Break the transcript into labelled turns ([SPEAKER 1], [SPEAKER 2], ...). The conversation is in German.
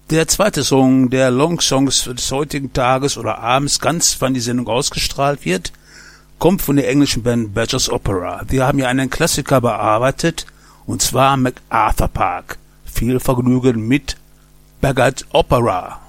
[SPEAKER 1] Der zweite Song der Long Songs des heutigen Tages oder abends, ganz wann die Sendung ausgestrahlt wird, kommt von der englischen Band Badgers Opera. Die haben ja einen Klassiker bearbeitet, und zwar MacArthur Park. Viel Vergnügen mit Baggot Opera.